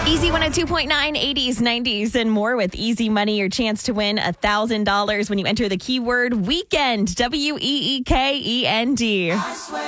Easy 102.9, 80s, 90s, and more with Easy Money. Your chance to win $1,000 when you enter the keyword weekend. WEEKEND.